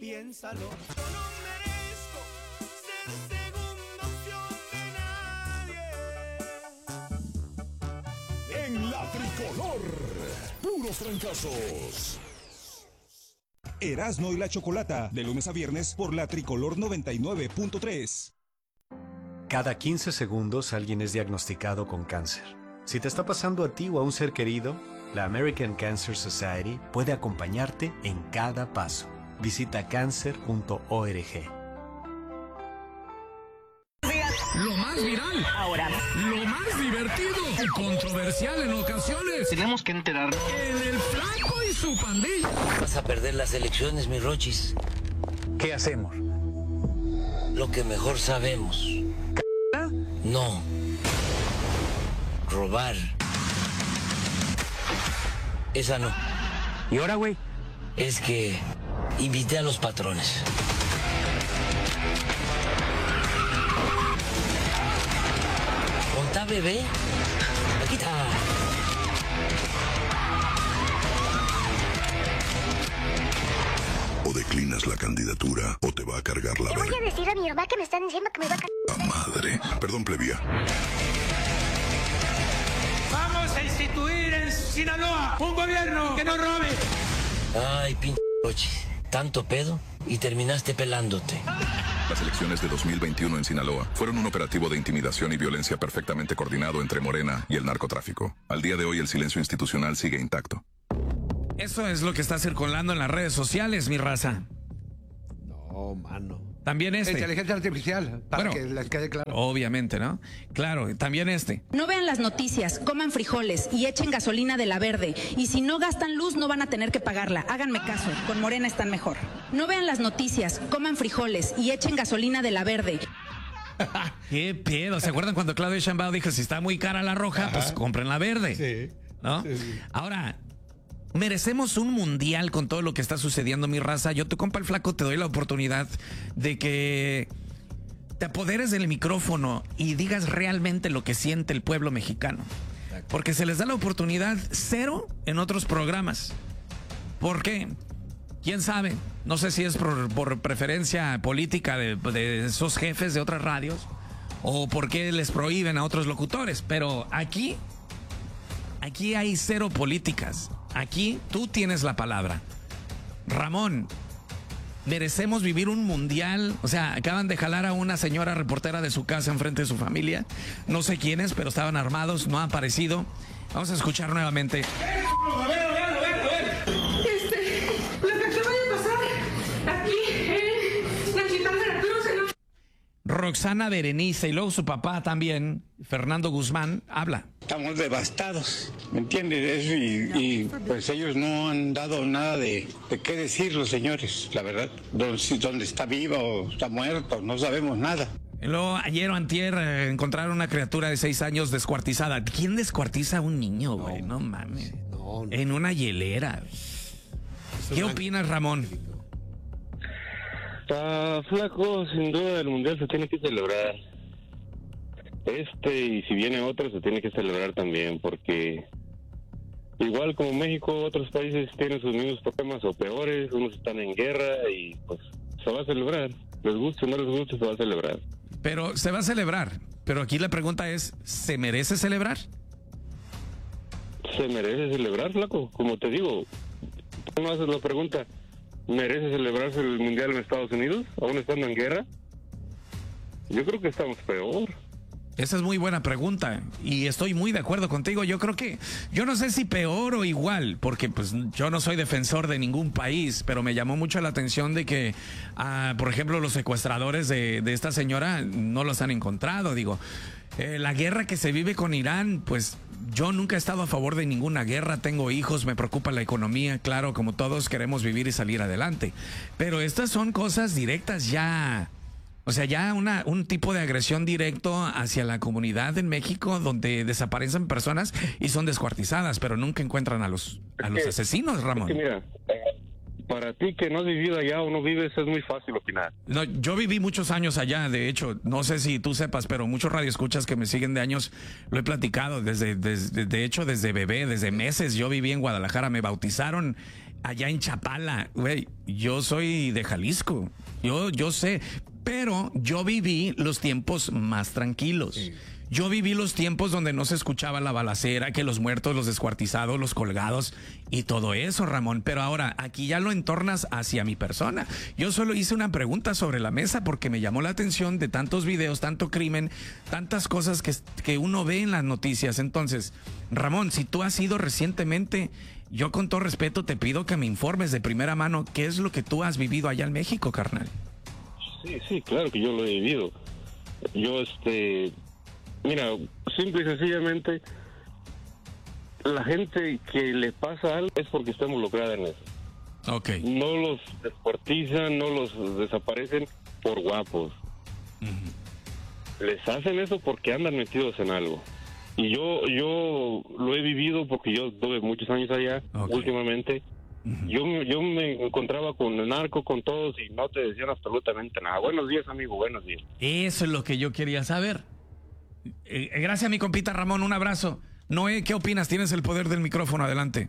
piénsalo. Yo no merezco ser segunda opción de nadie. En la tricolor, puros trancazos. Erasmo y la Chocolata, de lunes a viernes por la tricolor 99.3. Cada 15 segundos alguien es diagnosticado con cáncer. Si te está pasando a ti o a un ser querido, la American Cancer Society puede acompañarte en cada paso. Visita cancer.org. Lo más viral. Ahora. Lo más divertido. Y controversial en ocasiones. Tenemos que enterarnos. En el Flaco y su pandilla. Vas a perder las elecciones, mi Rochis. ¿Qué hacemos? Lo que mejor sabemos. No. Robar. Esa no. ¿Y ahora, güey? Es que invité a los patrones. ¿Contá, bebé? Aquí está. O declinas la candidatura o te va a cargar la verga. Le voy a decir a mi mamá que me están diciendo que me va a cargar. ¡A madre! Perdón, plebia. Vamos a instituir en Sinaloa un gobierno que no robe. Ay, pinche Rochis. Tanto pedo y terminaste pelándote. Las elecciones de 2021 en Sinaloa fueron un operativo de intimidación y violencia perfectamente coordinado entre Morena y el narcotráfico. Al día de hoy el silencio institucional sigue intacto. Eso es lo que está circulando en las redes sociales, mi raza. No, mano. También Inteligencia artificial, para que les quede claro. Obviamente, ¿no? Claro, también No vean las noticias, coman frijoles y echen gasolina de la verde. Y si no gastan luz, no van a tener que pagarla. Háganme caso, con Morena están mejor. No vean las noticias, coman frijoles y echen gasolina de la verde. ¿Qué pedo? ¿Se acuerdan cuando Claudia Sheinbaum dijo, si está muy cara la roja, pues compren la verde? Sí. ¿No? Sí. Ahora, merecemos un mundial con todo lo que está sucediendo, mi raza. Yo, tu compa el Flaco, te doy la oportunidad de que te apoderes del micrófono y digas realmente lo que siente el pueblo mexicano. Porque se les da la oportunidad cero en otros programas. ¿Por qué? ¿Quién sabe? No sé si es por preferencia política de esos jefes de otras radios o por qué les prohíben a otros locutores. Pero aquí hay cero políticas. Aquí tú tienes la palabra. Ramón, merecemos vivir un mundial. O sea, acaban de jalar a una señora reportera de su casa enfrente de su familia. No sé quiénes, pero estaban armados, no ha aparecido. Vamos a escuchar nuevamente. A ver. Lo que acaba de pasar aquí en la Hospital Veracruz. Roxana Berenice y luego su papá también, Fernando Guzmán, habla. Estamos devastados, ¿me entiendes? Y pues ellos no han dado nada de qué decir los señores, la verdad. Dónde está viva o está muerto, no sabemos nada. Y luego ayer o antier encontraron una criatura de 6 años descuartizada. ¿Quién descuartiza a un niño, güey? No mames. No. En una hielera. ¿Qué opinas, Ramón? Flaco, sin duda el mundial se tiene que celebrar. Y si viene otro se tiene que celebrar también, porque igual como México, otros países tienen sus mismos problemas o peores, unos están en guerra y pues se va a celebrar. Les guste o no les guste, se va a celebrar. Pero se va a celebrar, pero aquí la pregunta es, ¿se merece celebrar? Se merece celebrar, Flaco, como te digo. Tú no haces la pregunta, ¿merece celebrarse el mundial en Estados Unidos, aún estando en guerra? Yo creo que estamos peor. Esa es muy buena pregunta y estoy muy de acuerdo contigo. Yo creo que, yo no sé si peor o igual, porque pues yo no soy defensor de ningún país, pero me llamó mucho la atención de que, por ejemplo, los secuestradores de esta señora no los han encontrado. Digo, la guerra que se vive con Irán, pues yo nunca he estado a favor de ninguna guerra, tengo hijos, me preocupa la economía, claro, como todos queremos vivir y salir adelante. Pero estas son cosas directas ya. O sea, ya un tipo de agresión directo hacia la comunidad en México donde desaparecen personas y son descuartizadas, pero nunca encuentran a los asesinos, Ramón. Es que mira, para ti que no has vivido allá o no vives es muy fácil opinar. No, yo viví muchos años allá, de hecho, no sé si tú sepas, pero muchos radioescuchas que me siguen de años lo he platicado, de hecho desde bebé, desde meses yo viví en Guadalajara, me bautizaron allá en Chapala, güey, yo soy de Jalisco, yo sé, pero yo viví los tiempos más tranquilos. Sí. Yo viví los tiempos donde no se escuchaba la balacera, que los muertos, los descuartizados, los colgados y todo eso, Ramón. Pero ahora, aquí ya lo entornas hacia mi persona. Yo solo hice una pregunta sobre la mesa porque me llamó la atención de tantos videos, tanto crimen, tantas cosas que uno ve en las noticias. Entonces, Ramón, si tú has ido recientemente, yo con todo respeto te pido que me informes de primera mano qué es lo que tú has vivido allá en México, carnal. Sí, claro que yo lo he vivido. Yo, mira, simple y sencillamente, la gente que le pasa algo es porque está involucrada en eso. Okay. No los descuartizan, no los desaparecen por guapos. Les hacen eso porque andan metidos en algo. Y yo lo he vivido porque yo tuve muchos años allá, últimamente. Yo me encontraba con el narco, con todos, y no te decían absolutamente nada. Buenos días, amigo, buenos días. Eso es lo que yo quería saber. Gracias, mi compita Ramón, un abrazo. Noé, ¿qué opinas? Tienes el poder del micrófono, adelante.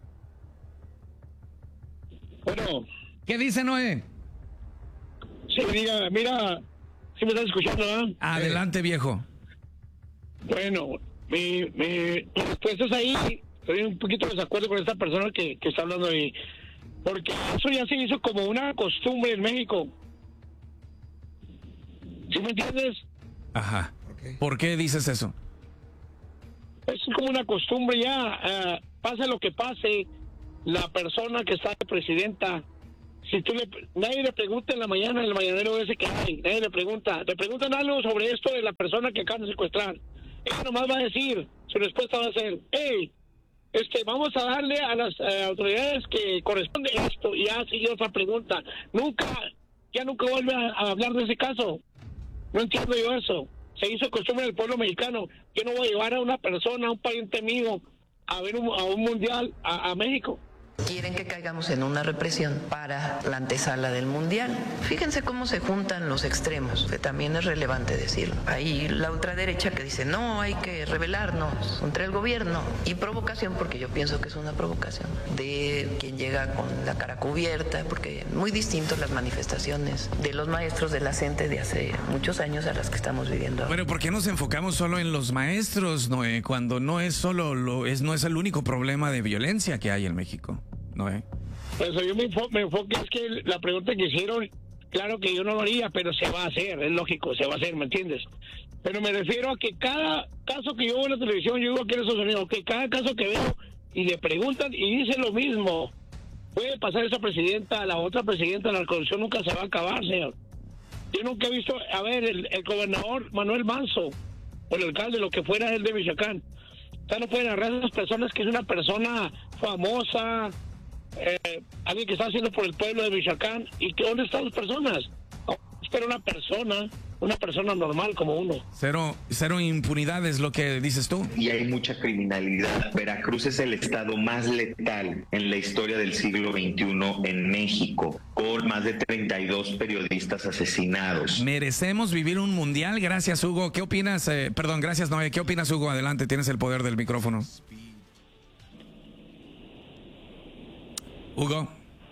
Bueno. ¿Qué dice Noé? Sí, mira, ¿sí me estás escuchando, ¿eh? Adelante, viejo. Bueno, pues estás ahí, estoy un poquito de desacuerdo con esta persona que está hablando ahí, porque eso ya se hizo como una costumbre en México. ¿Sí me entiendes? Ajá. ¿Por qué dices eso? Es como una costumbre ya, pase lo que pase, la persona que está de presidenta, si nadie le pregunta en la mañana, en el mañanero ese que hay, nadie le preguntan algo sobre esto de la persona que acaban de secuestrar. Ella nomás va a decir, su respuesta va a ser, hey, vamos a darle a las autoridades que corresponde esto, y ya sigue otra pregunta. Ya nunca vuelve a hablar de ese caso. No entiendo yo eso. Se hizo costumbre del pueblo mexicano. Yo no voy a llevar a una persona, a un pariente mío, a ver a un mundial a México. Quieren que caigamos en una represión para la antesala del mundial. Fíjense cómo se juntan los extremos, que también es relevante decirlo. Hay la ultraderecha que dice, no, hay que rebelarnos contra el gobierno. Y provocación, porque yo pienso que es una provocación, de quien llega con la cara cubierta, porque muy distinto las manifestaciones de los maestros de la CENTE de hace muchos años a las que estamos viviendo ahora. Pero ¿por qué nos enfocamos solo en los maestros, Noé, cuando no es solo no es el único problema de violencia que hay en México? Noé. Pues yo me enfoque, es que la pregunta que hicieron, claro que yo no lo haría, pero se va a hacer, es lógico, se va a hacer, ¿me entiendes? Pero me refiero a que cada caso que yo veo en la televisión, yo digo aquí en Estados Unidos, que cada caso que veo y le preguntan y dice lo mismo, puede pasar esa presidenta, la otra presidenta, la corrupción nunca se va a acabar, señor. Yo nunca he visto, a ver, el gobernador Manuel Manso, o el alcalde, lo que fuera él de Michoacán, o sea, no pueden agarrar a esas personas que es una persona famosa, alguien que está haciendo por el pueblo de Michoacán, y que ¿dónde están las personas? Pero una persona normal como uno. Cero impunidad es lo que dices tú. Y hay mucha criminalidad. Veracruz es el estado más letal en la historia del siglo XXI en México, con más de 32 periodistas asesinados. Merecemos vivir un mundial. Gracias, Hugo. ¿Qué opinas? Gracias, Noé. ¿Qué opinas, Hugo? Adelante, tienes el poder del micrófono. Hugo.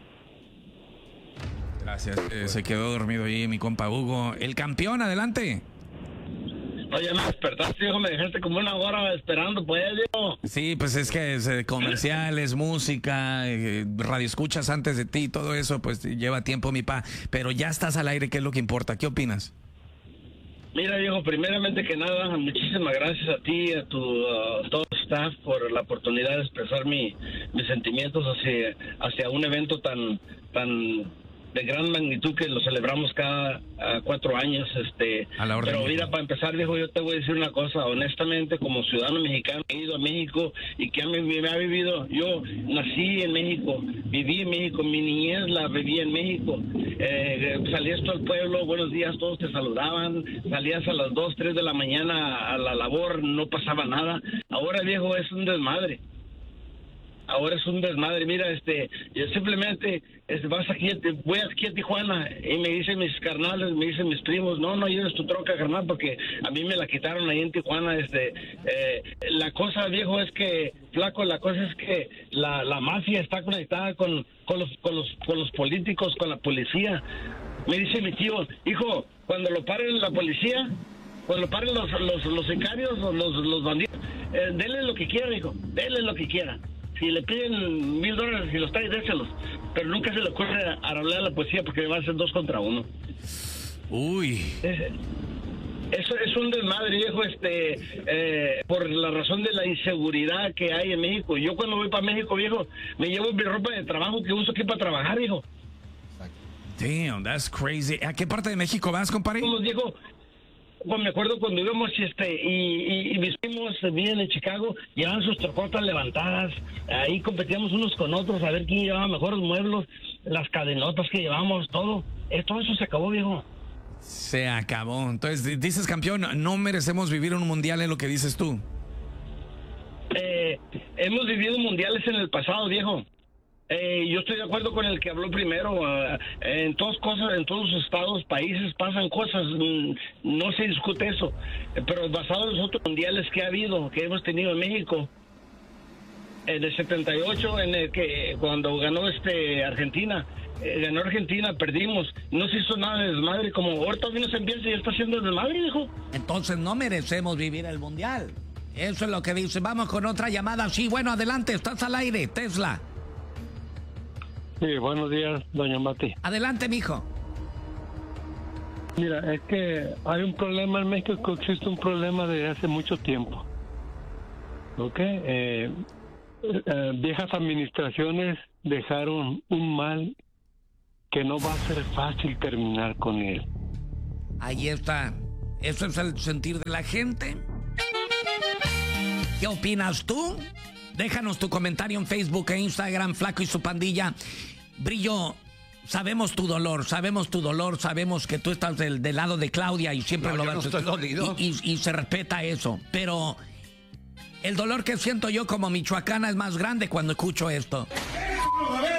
Gracias. Se quedó dormido ahí mi compa Hugo. El campeón, adelante. Oye, me despertaste, hijo, me dejaste como una hora esperando, pues, yo. Sí, pues es que es, comerciales, música, radio escuchas antes de ti, todo eso, pues lleva tiempo, mi pa. Pero ya estás al aire, que es lo que importa. ¿Qué opinas? Mira, viejo, primeramente que nada, muchísimas gracias a ti y a todo el staff por la oportunidad de expresar mis sentimientos hacia un evento tan de gran magnitud que lo celebramos cada 4 años. A la orden. Pero mira, para empezar, viejo, yo te voy a decir una cosa, honestamente, como ciudadano mexicano, he ido a México y que me ha vivido. Yo nací en México, viví en México, mi niñez la viví en México. Salías tú al pueblo, buenos días, todos te saludaban, salías a las 2, 3 de la mañana a la labor, no pasaba nada. Ahora, viejo, es un desmadre. Ahora es un desmadre. Mira, yo simplemente voy aquí a Tijuana y me dicen mis carnales, me dicen mis primos, no lleves tu troca, carnal, porque a mí me la quitaron ahí en Tijuana. La cosa, viejo, es que, flaco, la cosa es que la mafia está conectada con con los políticos, con la policía. Me dice mi tío, hijo, cuando lo paren la policía, cuando paren los sicarios, los bandidos, denle lo que quiera, hijo, denle lo que quiera. Si le piden $1,000 y los trae, déselos. Pero nunca se le ocurre hablar a la policía porque va a ser 2 contra 1. Uy. Eso es un desmadre, viejo, por la razón de la inseguridad que hay en México. Yo cuando voy para México, viejo, me llevo mi ropa de trabajo que uso aquí para trabajar, viejo. Damn, that's crazy. ¿A qué parte de México vas, compadre? Como dijo, pues me acuerdo cuando íbamos y mis primos vivían en Chicago, llevaban sus trocotas levantadas, ahí competíamos unos con otros a ver quién llevaba mejores muebles, las cadenotas que llevábamos, todo eso se acabó, viejo. Se acabó. Entonces, dices, campeón, no merecemos vivir un mundial, en lo que dices tú. Hemos vivido mundiales en el pasado, viejo. Yo estoy de acuerdo con el que habló primero. En todos los estados, países pasan cosas, no se discute eso. Pero basado en los otros mundiales que ha habido, que hemos tenido en México, en el 78, en el que cuando ganó Argentina, ganó Argentina, perdimos, no se hizo nada de desmadre, como ahorita vino se empieza y ya está haciendo desmadre, hijo. Entonces no merecemos vivir el mundial. Eso es lo que dice. Vamos con otra llamada. Sí, bueno, adelante, estás al aire, Tesla. Sí, buenos días, doña Mati. Adelante, mijo. Mira, es que hay un problema en México, existe un problema desde hace mucho tiempo. ¿Ok? Viejas administraciones dejaron un mal que no va a ser fácil terminar con él. Ahí está. Eso es el sentir de la gente. ¿Qué opinas tú? Déjanos tu comentario en Facebook e Instagram, Flaco y su pandilla. Brillo, sabemos tu dolor, sabemos que tú estás del lado de Claudia y siempre lo vas a... No estoy dolido. Y se respeta eso, pero el dolor que siento yo como michoacana es más grande cuando escucho esto. A ver.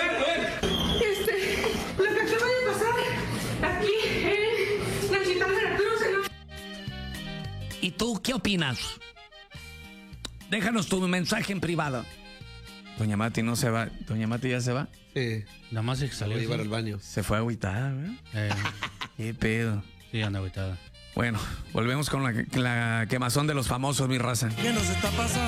Lo que acaba de pasar aquí en la ciudad de Veracruz. ¿Y tú qué opinas? Déjanos tu mensaje en privado. Doña Mati no se va. ¿Doña Mati ya se va? Sí. Nada más se salió. Voy a llevar al baño. Se fue agüitada, ¿verdad? ¿Qué pedo? Sí, anda agüitada. Bueno, volvemos con la quemazón de los famosos, mi raza. ¿Qué nos está pasando?